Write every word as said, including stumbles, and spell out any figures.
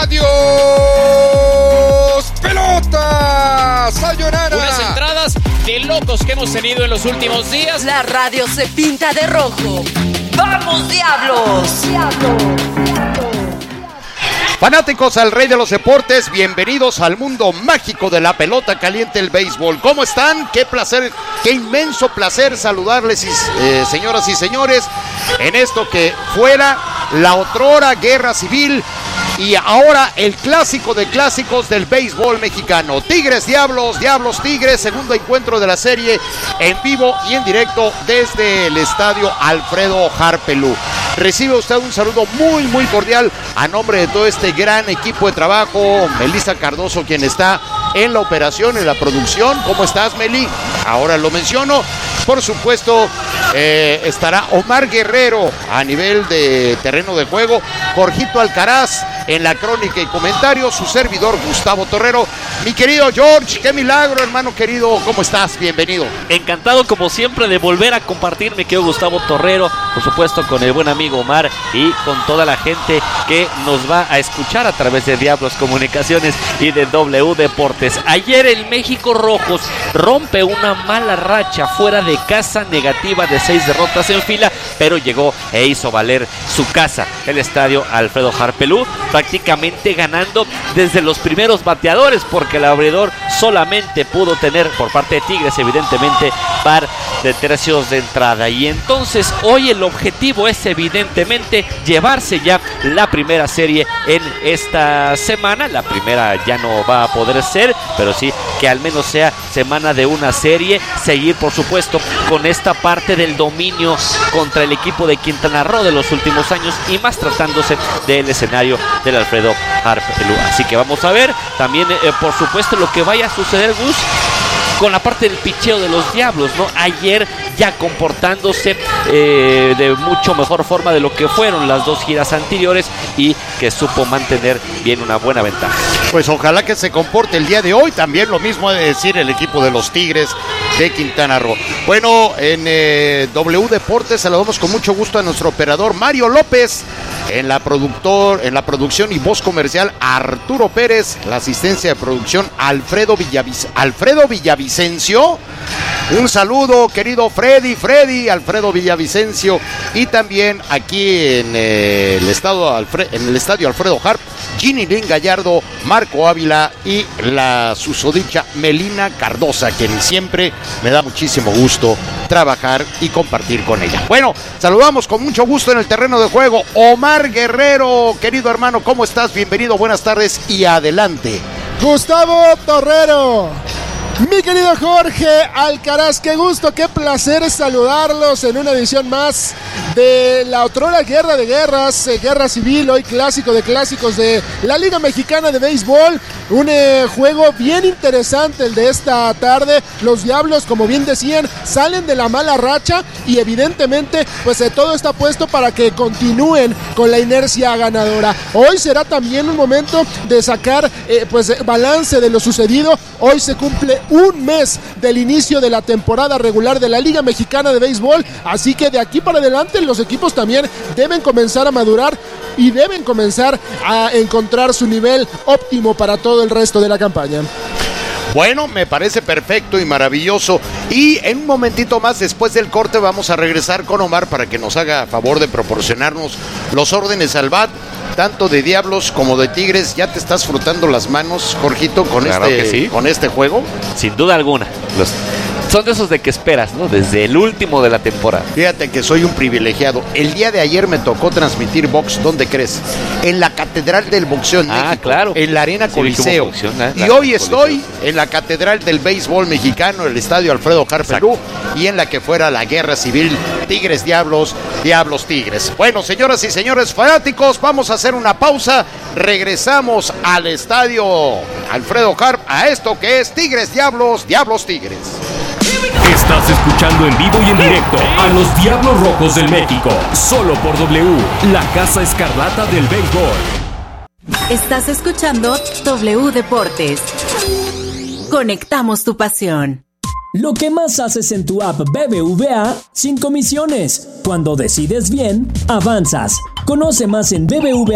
¡Adiós, pelota! ¡Sayonara! Unas entradas de locos que hemos tenido en los últimos días. La radio se pinta de rojo. ¡Vamos, Diablos! ¡Diablos! Fanáticos al rey de los deportes, bienvenidos al mundo mágico de la pelota caliente, el béisbol. ¿Cómo están? Qué placer, qué inmenso placer saludarles, eh, señoras y señores, en esto que fuera la otrora guerra civil y ahora el clásico de clásicos del béisbol mexicano. Tigres Diablos, Diablos Tigres, segundo encuentro de la serie en vivo y en directo desde el estadio Alfredo Harpelú. Recibe usted un saludo muy muy cordial a nombre de todo este gran equipo de trabajo. Melissa Cardoso, quien está en la operación, en la producción. ¿Cómo estás, Meli? Ahora lo menciono. Por supuesto, eh, estará Omar Guerrero a nivel de terreno de juego, Jorgito Alcaraz en la crónica y comentarios, su servidor Gustavo Torrero. Mi querido George, qué milagro, hermano querido, ¿cómo estás? Bienvenido. Encantado como siempre de volver a compartir, mi querido Gustavo Torrero, por supuesto con el buen amigo Omar y con toda la gente que nos va a escuchar a través de Diablos Comunicaciones y de W Deportes. Ayer el México Rojos rompe una mala racha fuera de casa, negativa de seis derrotas en fila, pero llegó e hizo valer su casa, el estadio Alfredo Harpelú, prácticamente ganando desde los primeros bateadores, porque el abridor solamente pudo tener por parte de Tigres, evidentemente, par de tercios de entrada. Y entonces hoy el objetivo es evidentemente llevarse ya la primera serie en esta semana. La primera ya no va a poder ser, pero sí que al menos sea semana de una serie, seguir por supuesto con esta parte del dominio contra el equipo de Quintana Roo de los últimos años, y más tratándose del escenario del Alfredo Harpelú. Así que vamos a ver también eh, por supuesto lo que vaya a suceder, Gus, con la parte del picheo de los Diablos, ¿no? Ayer ya comportándose eh, de mucho mejor forma de lo que fueron las dos giras anteriores, y que supo mantener bien una buena ventaja. Pues ojalá que se comporte el día de hoy también lo mismo ha de decir el equipo de los Tigres de Quintana Roo. Bueno, en eh, W Deportes saludamos con mucho gusto a nuestro operador Mario López, en la productor, en la producción y voz comercial Arturo Pérez, la asistencia de producción Alfredo Villavic- Alfredo Villavicencio. Un saludo, querido Freddy, Freddy, Alfredo Villavicencio, y también aquí en, eh, el, estado Alfre- en el estadio Alfredo Harp, Ginny Lynn Gallardo, Marco Ávila y la susodicha Melina Cardosa, quien siempre me da muchísimo gusto trabajar y compartir con ella. Bueno, saludamos con mucho gusto en el terreno de juego Omar Guerrero, querido hermano, ¿cómo estás? Bienvenido, buenas tardes y adelante. Gustavo Torrero, mi querido Jorge Alcaraz, qué gusto, qué placer saludarlos en una edición más de la otrora guerra de guerras, eh, guerra civil, hoy clásico de clásicos de la Liga Mexicana de Béisbol. Un eh, juego bien interesante el de esta tarde. Los Diablos, como bien decían, salen de la mala racha y evidentemente pues eh, todo está puesto para que continúen con la inercia ganadora. Hoy será también un momento de sacar eh, pues balance de lo sucedido. Hoy se cumple un mes del inicio de la temporada regular de la Liga Mexicana de Béisbol, así que de aquí para adelante los equipos también deben comenzar a madurar y deben comenzar a encontrar su nivel óptimo para todo el resto de la campaña. Bueno, me parece perfecto y maravilloso. Y en un momentito más, después del corte, vamos a regresar con Omar para que nos haga favor de proporcionarnos los órdenes al bat, tanto de Diablos como de Tigres. ¿Ya te estás frotando las manos, Jorgito, con, Claro este, que sí. con este juego? Sin duda alguna. Los... Son de esos de que esperas, ¿no? Desde el último de la temporada. Fíjate que soy un privilegiado. El día de ayer me tocó transmitir box, ¿dónde crees? En la Catedral del Boxeo en Ah, México, claro. en la Arena Sí, Coliseo. vi cómo funciona, Y la hoy Coliseo. estoy en la Catedral del Béisbol Mexicano, el Estadio Alfredo Harpelú, y en la que fuera la guerra civil, Tigres Diablos, Diablos Tigres. Bueno, señoras y señores fanáticos, vamos a hacer una pausa. Regresamos al Estadio Alfredo Harp, a esto que es Tigres Diablos, Diablos Tigres. Estás escuchando en vivo y en directo a los Diablos Rojos del México, solo por W, la Casa Escarlata del Béisbol. Estás escuchando W Deportes. Conectamos tu pasión. Lo que más haces en tu app B B V A sin comisiones. Cuando decides bien, avanzas. Conoce más en B B V A.